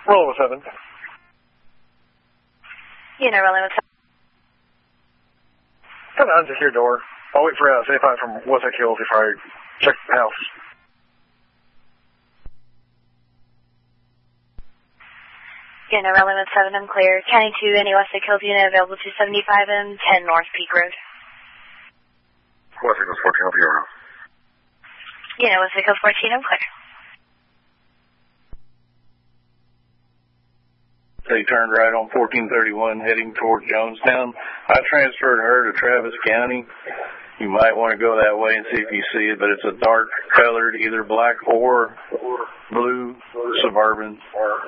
Rolling with 7. Rolling with 7. Come on, just your door. I'll wait for 75 from Westlake Hills if I check the house. Rolling with 7, I'm clear. County 2, any Westlake Hills unit available to 75 and 10 North Peak Road. Westlake Hills 14, I'll be around. Westlake Hills 14, I'm clear. They turned right on 1431 heading toward Jonestown. I transferred her to Travis County. You might want to go that way and see if you see it, but it's a dark colored, either black or blue Suburban.